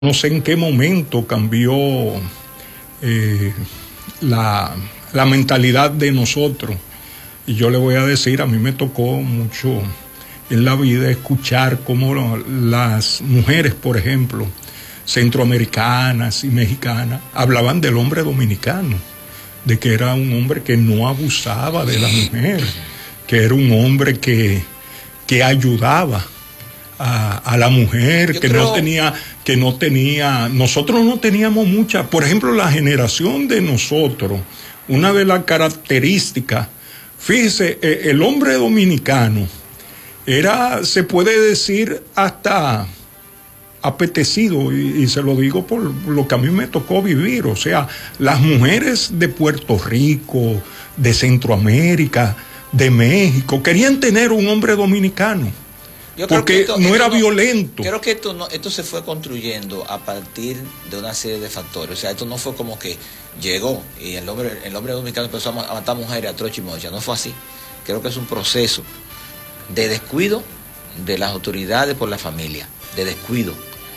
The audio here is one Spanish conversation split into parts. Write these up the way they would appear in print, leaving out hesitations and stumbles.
No sé en qué momento cambió la mentalidad de nosotros. Y yo le voy a decir, a mí me tocó mucho en la vida escuchar cómo las mujeres, por ejemplo, centroamericanas y mexicanas, hablaban del hombre dominicano, de que era un hombre que no abusaba de la mujer, que era un hombre que ayudaba a la mujer, nosotros no teníamos mucha, por ejemplo, la generación de nosotros, una de las características, fíjese, el hombre dominicano era, se puede decir, hasta apetecido, y se lo digo por lo que a mí me tocó vivir, o sea, las mujeres de Puerto Rico, de Centroamérica, de México, querían tener un hombre dominicano. Porque no era violento. Creo que esto se fue construyendo a partir de una serie de factores. O sea, esto no fue como que llegó y el hombre dominicano empezó a matar mujeres a trocha y mocha. No fue así. Creo que es un proceso de descuido de las autoridades por la familia, de descuido.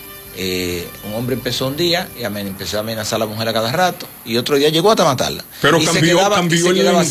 Un hombre empezó un día y empezó a amenazar a la mujer a cada rato, y otro día llegó hasta matarla. Pero cambió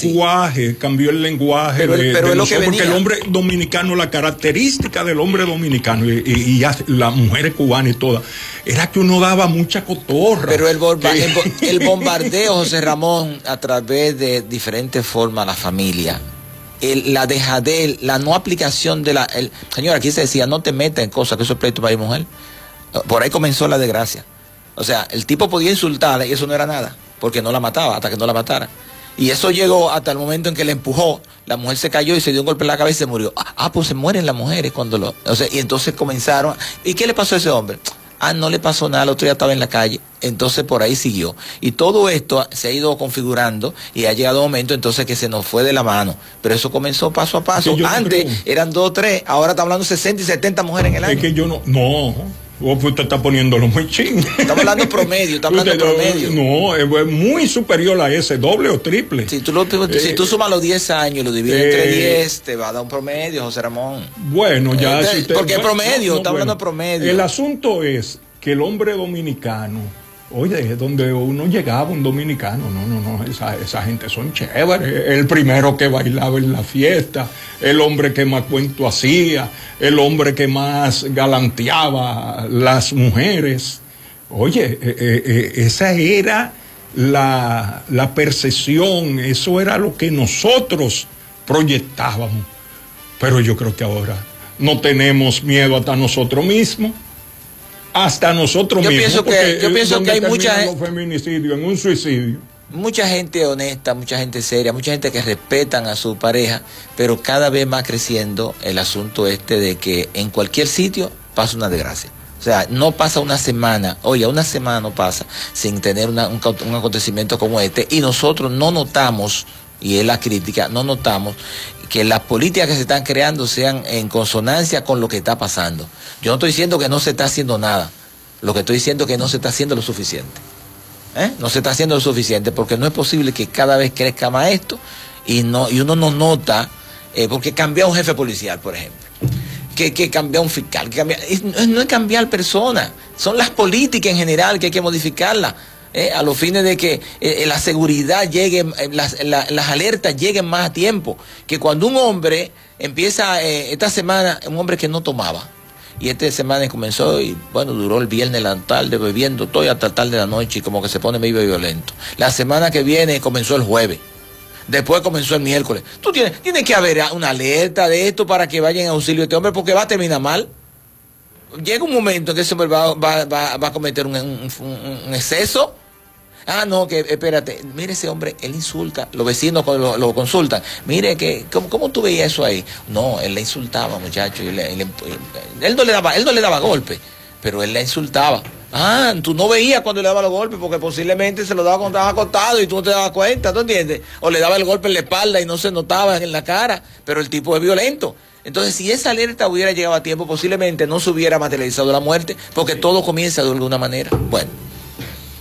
el lenguaje, porque el hombre dominicano, la característica del hombre dominicano y las mujeres cubanas y todas, era que uno daba mucha cotorra. Pero el bombardeo, José Ramón, a través de diferentes formas a la familia, la dejadez, la no aplicación de señor, aquí se decía, no te metas en cosas, que eso es pleito para mi mujer. Por ahí comenzó la desgracia. O sea, el tipo podía insultarla y eso no era nada, porque no la mataba hasta que no la matara. Y eso llegó hasta el momento en que le empujó, la mujer se cayó y se dio un golpe en la cabeza y se murió. Pues se mueren las mujeres cuando o sea, y entonces comenzaron. ¿Y qué le pasó a ese hombre? No le pasó nada, el otro día estaba en la calle. Entonces por ahí siguió. Y todo esto se ha ido configurando y ha llegado un momento entonces que se nos fue de la mano. Pero eso comenzó paso a paso. Antes eran 2 o 3, ahora está hablando 60 y 70 mujeres en el año. Es que yo no. Usted está poniéndolo muy ching. Estamos hablando promedio, No, es muy superior a ese, doble o triple. Si tú sumas los 10 años y lo divides entre 10, te va a dar un promedio, José Ramón. Bueno, ya... porque es promedio, está hablando de promedio. El asunto es que el hombre dominicano, oye, donde uno llegaba, un dominicano, no, esa gente son chéveres. El primero que bailaba en la fiesta, el hombre que más cuento hacía, el hombre que más galanteaba las mujeres. Oye, esa era la percepción, eso era lo que nosotros proyectábamos. Pero yo creo que ahora no tenemos miedo hasta nosotros mismos. Hasta nosotros mismos. Yo pienso que hay mucha los feminicidios en un suicidio. Mucha gente honesta, mucha gente seria, mucha gente que respetan a su pareja, pero cada vez más creciendo el asunto de que en cualquier sitio pasa una desgracia. O sea, no pasa una semana, una semana no pasa sin tener un acontecimiento como este, y nosotros no notamos, y es la crítica, no notamos que las políticas que se están creando sean en consonancia con lo que está pasando. Yo no estoy diciendo que no se está haciendo nada, lo que estoy diciendo es que no se está haciendo lo suficiente. No se está haciendo lo suficiente, porque no es posible que cada vez crezca más esto y uno no nota, porque cambia un jefe policial, por ejemplo, que cambia un fiscal, no es cambiar personas, son las políticas en general que hay que modificarlas. A los fines de que la seguridad llegue, las alertas lleguen más a tiempo. Que cuando un hombre empieza, esta semana, un hombre que no tomaba, y esta semana comenzó, y bueno, duró el viernes la tarde bebiendo todo y hasta tarde de la noche, y como que se pone medio violento. La semana que viene comenzó el jueves, después comenzó el miércoles. Tú tienes que haber una alerta de esto para que vayan a auxilio a este hombre, porque va a terminar mal. Llega un momento en que ese hombre va a cometer un exceso. No, que espérate, mire ese hombre, él insulta, los vecinos lo consultan, mire, ¿cómo tú veías eso ahí? No, él le insultaba, muchacho, él no le daba golpe, pero él le insultaba. Tú no veías cuando le daba los golpes, porque posiblemente se lo daba cuando estaba acostado y tú no te dabas cuenta, ¿tú entiendes? O le daba el golpe en la espalda y no se notaba en la cara, pero el tipo es violento. Entonces, si esa alerta hubiera llegado a tiempo, posiblemente no se hubiera materializado la muerte, porque todo comienza de alguna manera. Bueno.